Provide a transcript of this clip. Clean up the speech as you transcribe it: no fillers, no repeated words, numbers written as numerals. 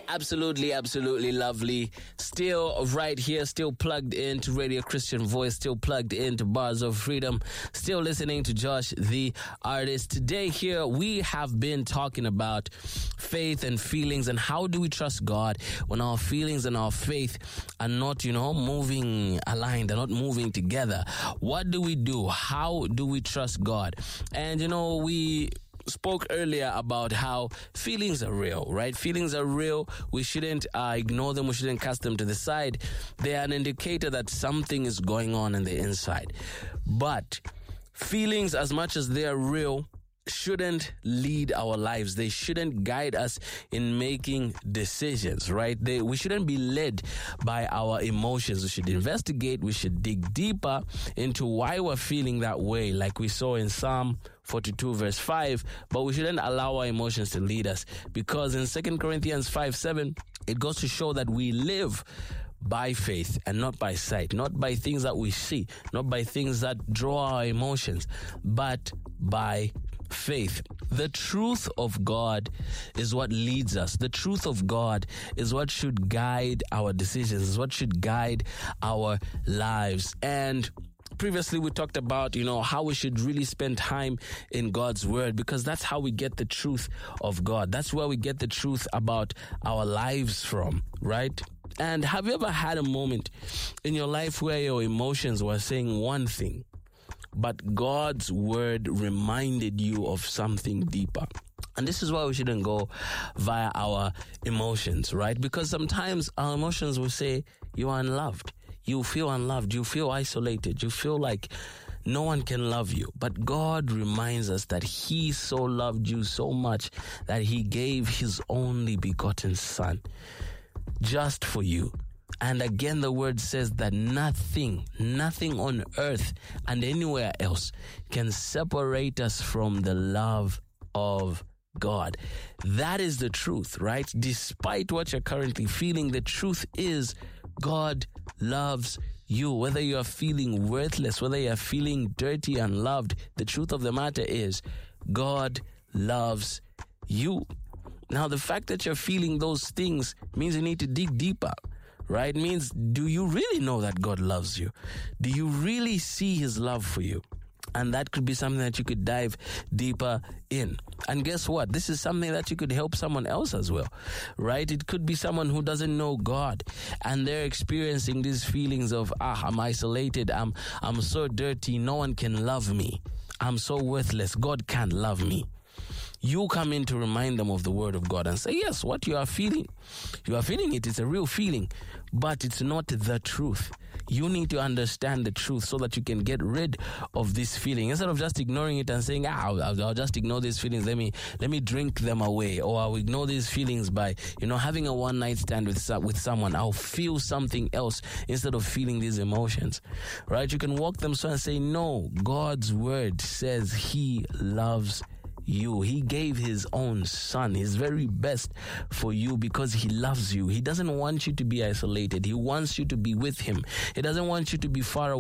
Absolutely, absolutely lovely. Still right here, still plugged into Radio Christian Voice, still plugged into Bars of Freedom, still listening to Josh, the artist. Today here, we have been talking about faith and feelings and how do we trust God when our feelings and our faith are not, moving aligned, they're not moving together. What do we do? How do we trust God? And, we spoke earlier about how feelings are real, right? Feelings are real. We shouldn't ignore them. We shouldn't cast them to the side. They are an indicator that something is going on in the inside. But feelings, as much as they are real, shouldn't lead our lives. They shouldn't guide us in making decisions, right? We shouldn't be led by our emotions. We should investigate. We should dig deeper into why we're feeling that way, like we saw in Psalm 42 verse 5, but we shouldn't allow our emotions to lead us, because in 2 Corinthians 5:7, it goes to show that we live by faith and not by sight, not by things that we see, not by things that draw our emotions, but by faith. The truth of God is what leads us. The truth of God is what should guide our decisions, is what should guide our lives. And previously, we talked about, how we should really spend time in God's word, because that's how we get the truth of God. That's where we get the truth about our lives from, right? And have you ever had a moment in your life where your emotions were saying one thing, but God's word reminded you of something deeper? And this is why we shouldn't go via our emotions, right? Because sometimes our emotions will say, you are unloved. You feel unloved. You feel isolated. You feel like no one can love you. But God reminds us that He so loved you so much that He gave His only begotten Son just for you. And again, the word says that nothing on earth and anywhere else can separate us from the love of God. That is the truth, right? Despite what you're currently feeling, the truth is God loves you. Whether you are feeling worthless, whether you are feeling dirty and unloved, the truth of the matter is God loves you. Now, the fact that you're feeling those things means you need to dig deeper, right? It means, do you really know that God loves you? Do you really see His love for you? And that could be something that you could dive deeper in. And guess what? This is something that you could help someone else as well, right? It could be someone who doesn't know God and they're experiencing these feelings of, I'm isolated. I'm so dirty. No one can love me. I'm so worthless. God can't love me. You come in to remind them of the word of God and say, yes, what you are feeling it. It's a real feeling, but it's not the truth. You need to understand the truth so that you can get rid of this feeling. Instead of just ignoring it and saying, I'll just ignore these feelings. Let me drink them away. Or I'll ignore these feelings by, having a one-night stand with someone. I'll feel something else instead of feeling these emotions, right? You can walk them so and say, no, God's word says He loves you. He gave His own Son, His very best for you, because He loves you. He doesn't want you to be isolated. He wants you to be with Him. He doesn't want you to be far away.